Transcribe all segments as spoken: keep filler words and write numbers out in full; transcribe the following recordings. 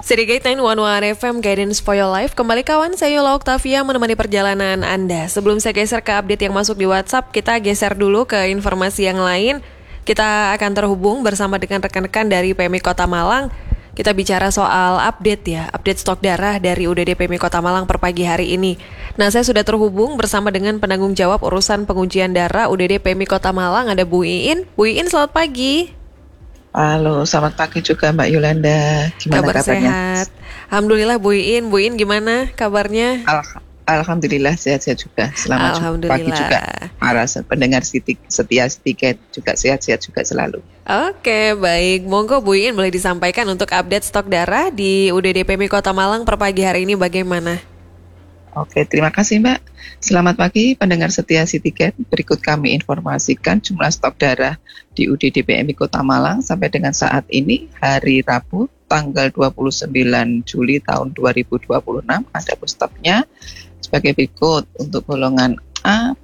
Sedikit sembilan satu satu F M Guidance for Your Life. Kembali kawan, saya Yola Octavia menemani perjalanan Anda. Sebelum saya geser ke update yang masuk di WhatsApp, kita geser dulu ke informasi yang lain. Kita akan terhubung bersama dengan rekan-rekan dari P M I Kota Malang. Kita bicara soal update ya, update stok darah dari U D D P M I Kota Malang per pagi hari ini. Nah, saya sudah terhubung bersama dengan penanggung jawab urusan pengujian darah U D D P M I Kota Malang, ada Bu Iin. Bu Iin, selamat pagi. Halo, selamat pagi juga Mbak Yolanda. Gimana Kabar kabarnya? Sehat. Alhamdulillah Bu Iin. Bu Iin gimana kabarnya? Al- Alhamdulillah sehat-sehat juga. Selamat pagi juga para pendengar siti- setia tiket juga sehat-sehat juga selalu. Oke, baik. Monggo Bu Iin boleh disampaikan untuk update stok darah di U D D P M I Kota Malang per pagi hari ini bagaimana? Oke, terima kasih Mbak. Selamat pagi pendengar setia Citiket. Berikut kami informasikan jumlah stok darah di U D D P M I Kota Malang sampai dengan saat ini hari Rabu tanggal dua puluh sembilan Juli tahun dua ribu dua puluh enam. Ada stoknya sebagai berikut. Untuk golongan A,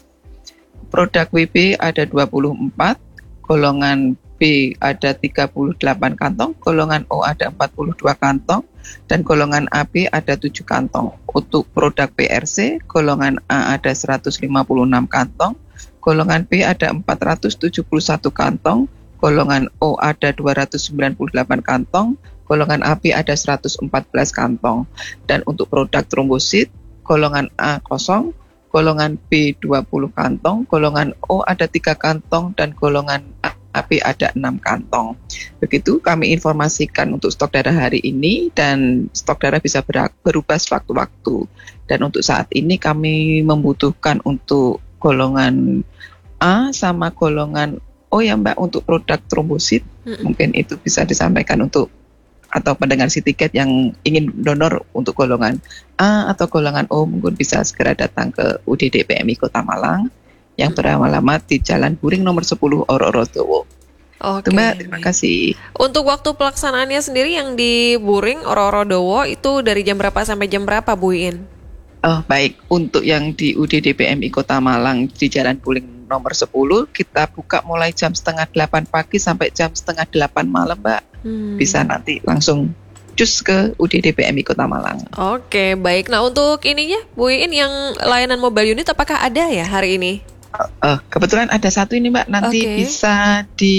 produk W B ada dua puluh empat, golongan B ada tiga puluh delapan kantong, golongan O ada empat puluh dua kantong, dan golongan A B ada tujuh kantong. Untuk produk P R C, golongan A ada seratus lima puluh enam kantong, golongan B ada empat ratus tujuh puluh satu kantong, golongan O ada dua ratus sembilan puluh delapan kantong, golongan A B ada seratus empat belas kantong. Dan untuk produk trombosit, golongan A kosong, golongan B dua puluh kantong, golongan O ada tiga kantong, dan golongan A B ada enam kantong. Begitu kami informasikan untuk stok darah hari ini, dan stok darah bisa berubah sewaktu-waktu. Dan untuk saat ini kami membutuhkan untuk golongan A sama golongan O ya Mbak, untuk produk trombosit. Hmm. Mungkin itu bisa disampaikan untuk atau pendengar si tiket yang ingin donor untuk golongan A atau golongan O, mungkin bisa segera datang ke U D D P M I Kota Malang yang beralamat di Jalan Buring nomor sepuluh Ororodowo. Oke. Mbak, terima kasih. Untuk waktu pelaksanaannya sendiri yang di Buring Ororodowo itu dari jam berapa sampai jam berapa Bu Iin? Oh, baik, untuk yang di U D D P M I Kota Malang di Jalan Buring nomor sepuluh kita buka mulai jam setengah delapan pagi sampai jam setengah delapan malam Mbak. Hmm. Bisa nanti langsung cus ke U D D P M I Kota Malang. Oke, baik. Nah, untuk ininya Bu Iin yang layanan mobile unit apakah ada ya hari ini? Uh, uh, kebetulan ada satu ini Mbak, nanti okay. Bisa di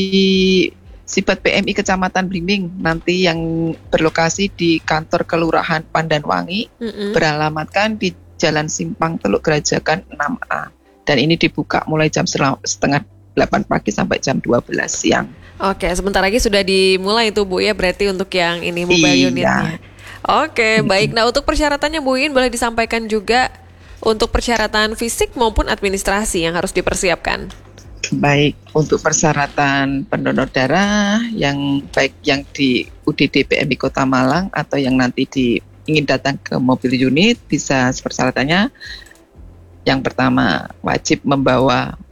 Sibat P M I Kecamatan Blimbing, nanti yang berlokasi di kantor Kelurahan Pandanwangi, mm-hmm. beralamatkan di Jalan Simpang Teluk Gerajakan enam A. Dan ini dibuka mulai jam setengah delapan pagi sampai jam dua belas siang. Oke, sebentar lagi sudah dimulai itu Bu ya, berarti untuk yang ini mobile iya. unitnya. Oke, baik. Nah, untuk persyaratannya Bu Iin boleh disampaikan juga untuk persyaratan fisik maupun administrasi yang harus dipersiapkan. Baik, untuk persyaratan pendonor darah yang baik yang di U D D P M I Kota Malang atau yang nanti di ingin datang ke mobil unit, bisa persyaratannya yang pertama wajib membawa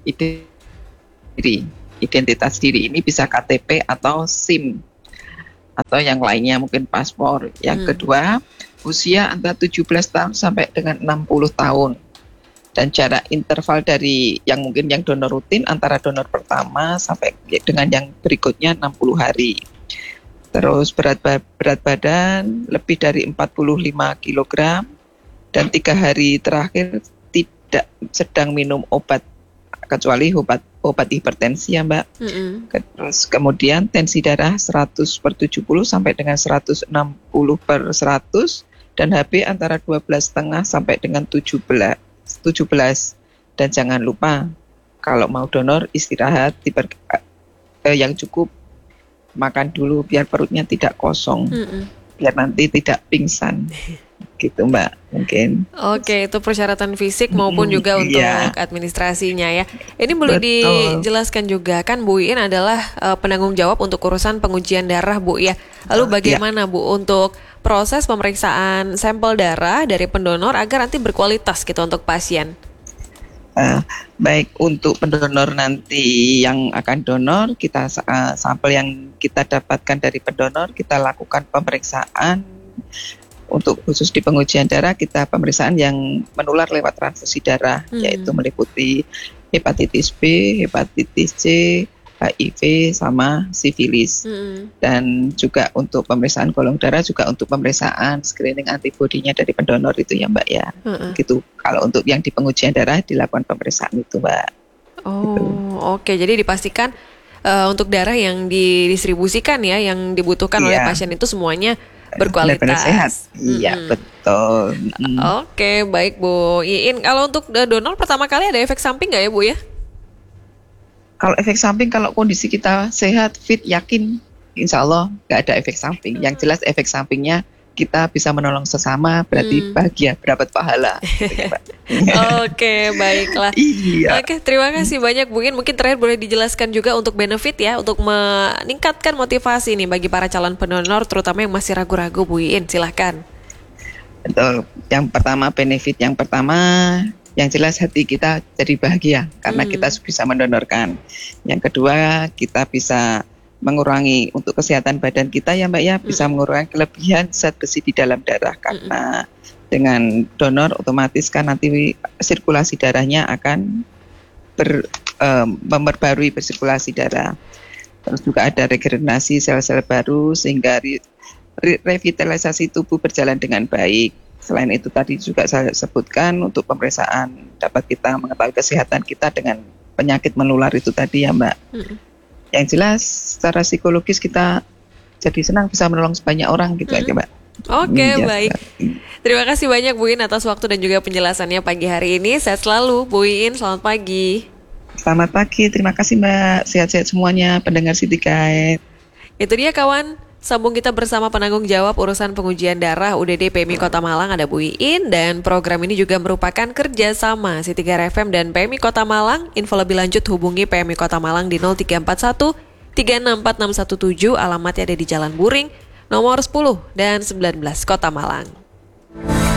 diri. Identitas diri ini bisa K T P atau SIM atau yang lainnya mungkin paspor. Yang hmm. kedua, usia antara tujuh belas tahun sampai dengan enam puluh tahun. Dan jarak interval dari yang mungkin yang donor rutin antara donor pertama sampai dengan yang berikutnya enam puluh hari. Terus berat berat badan lebih dari empat puluh lima kilogram dan tiga hari terakhir tidak sedang minum obat kecuali obat obat hipertensi ya Mbak. Mm-hmm. Terus kemudian tensi darah seratus per tujuh puluh sampai dengan seratus enam puluh per seratus dan H B antara dua belas koma lima sampai dengan tujuh belas. Dan jangan lupa kalau mau donor istirahat diper, eh, yang cukup, makan dulu biar perutnya tidak kosong, mm-mm. biar nanti tidak pingsan gitu Mbak mungkin. Oke, itu persyaratan fisik maupun juga mm, untuk iya. administrasinya ya. Ini boleh Betul. dijelaskan juga kan Bu Iin adalah uh, penanggung jawab untuk urusan pengujian darah Bu ya. Lalu bagaimana iya. Bu untuk proses pemeriksaan sampel darah dari pendonor agar nanti berkualitas gitu untuk pasien? Uh, baik, untuk pendonor nanti yang akan donor, kita uh, sampel yang kita dapatkan dari pendonor, kita lakukan pemeriksaan. Untuk khusus di pengujian darah, kita pemeriksaan yang menular lewat transfusi darah, hmm. yaitu meliputi hepatitis B, hepatitis C, H I V sama sifilis. Mm-mm. Dan juga untuk pemeriksaan golongan darah juga untuk pemeriksaan screening antibodinya dari pendonor itu ya Mbak ya. Mm-mm. Gitu. Kalau untuk yang di pengujian darah dilakukan pemeriksaan itu Mbak. Oh, Gitu. oke. Jadi dipastikan uh, untuk darah yang didistribusikan ya, yang dibutuhkan oleh Iya. pasien itu semuanya Benar-benar berkualitas. sehat. Iya, Mm-mm. betul. Mm. Oke, baik Bu Iin. Kalau untuk uh, donor pertama kali ada efek samping nggak ya Bu ya? Kalau efek samping, kalau kondisi kita sehat, fit, yakin, insya Allah nggak ada efek samping. Yang jelas efek sampingnya kita bisa menolong sesama, berarti Hmm. bahagia, dapat pahala. Gitu ya, Mbak. Oke, baiklah. Iya, Oke, terima kasih banyak Bu Iin. Mungkin terakhir boleh dijelaskan juga untuk benefit ya, untuk meningkatkan motivasi nih bagi para calon pendonor, terutama yang masih ragu-ragu Bu Iin. Silahkan. betul. Yang pertama, benefit yang pertama, yang jelas hati kita jadi bahagia karena Hmm. kita bisa mendonorkan. Yang kedua, kita bisa mengurangi untuk kesehatan badan kita ya Mbak ya, bisa Mm-mm. mengurangi kelebihan zat besi di dalam darah karena dengan donor otomatis kan nanti sirkulasi darahnya akan ber, em, memperbarui bersirkulasi darah. Terus juga ada regenerasi sel-sel baru sehingga re- re- revitalisasi tubuh berjalan dengan baik. Selain itu tadi juga saya sebutkan untuk pemeriksaan dapat kita mengetahui kesehatan kita dengan penyakit menular itu tadi ya Mbak. Mm-mm. Yang jelas secara psikologis kita jadi senang bisa menolong sebanyak orang gitu aja Mbak. Oke, Iya, baik. Mbak. Terima kasih banyak Bu Iin atas waktu dan juga penjelasannya pagi hari ini. Sehat selalu Bu Iin, selamat pagi. Selamat pagi, terima kasih Mbak. Sehat-sehat semuanya pendengar City Guide. Itu dia kawan, sambung kita bersama penanggung jawab urusan pengujian darah U D D P M I Kota Malang ada Bu Iin. Dan program ini juga merupakan kerjasama City Guide F M dan P M I Kota Malang. Info lebih lanjut hubungi P M I Kota Malang di nol tiga empat satu tiga enam empat enam satu tujuh. Alamatnya ada di Jalan Buring nomor sepuluh dan sembilan belas Kota Malang.